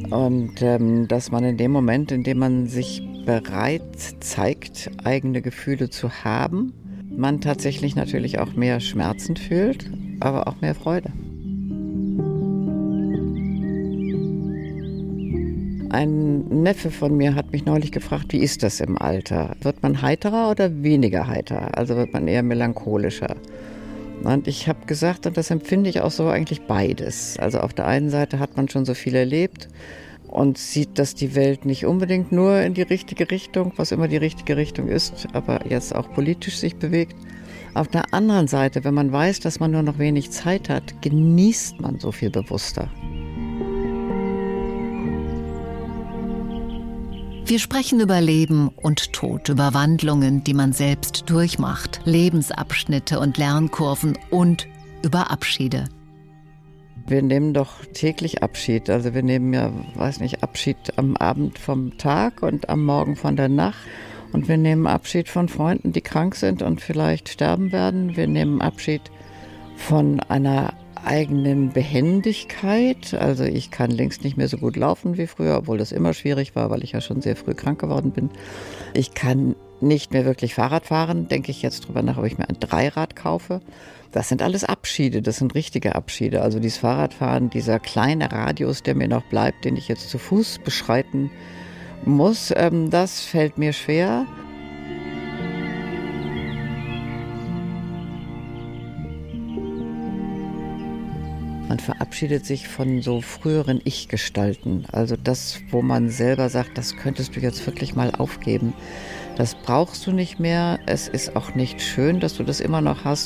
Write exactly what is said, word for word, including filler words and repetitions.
Und ähm, dass man in dem Moment, in dem man sich bereit zeigt, eigene Gefühle zu haben, man tatsächlich natürlich auch mehr Schmerzen fühlt, aber auch mehr Freude. Ein Neffe von mir hat mich neulich gefragt, wie ist das im Alter? Wird man heiterer oder weniger heiter? Also wird man eher melancholischer? Und ich habe gesagt, und das empfinde ich auch so, eigentlich beides. Also auf der einen Seite hat man schon so viel erlebt und sieht, dass die Welt nicht unbedingt nur in die richtige Richtung, was immer die richtige Richtung ist, aber jetzt auch politisch sich bewegt. Auf der anderen Seite, wenn man weiß, dass man nur noch wenig Zeit hat, genießt man so viel bewusster. Wir sprechen über Leben und Tod, über Wandlungen, die man selbst durchmacht, Lebensabschnitte und Lernkurven und über Abschiede. Wir nehmen doch täglich Abschied. Also wir nehmen ja, weiß nicht, Abschied am Abend vom Tag und am Morgen von der Nacht. Und wir nehmen Abschied von Freunden, die krank sind und vielleicht sterben werden. Wir nehmen Abschied von einer eigenen Behendigkeit. Also ich kann längst nicht mehr so gut laufen wie früher, obwohl das immer schwierig war, weil ich ja schon sehr früh krank geworden bin. Ich kann nicht mehr wirklich Fahrrad fahren, denke ich jetzt drüber nach, ob ich mir ein Dreirad kaufe. Das sind alles Abschiede, das sind richtige Abschiede. Also dieses Fahrradfahren, dieser kleine Radius, der mir noch bleibt, den ich jetzt zu Fuß beschreiten muss, ähm, das fällt mir schwer. Man verabschiedet sich von so früheren Ich-Gestalten. Also das, wo man selber sagt, das könntest du jetzt wirklich mal aufgeben. Das brauchst du nicht mehr. Es ist auch nicht schön, dass du das immer noch hast.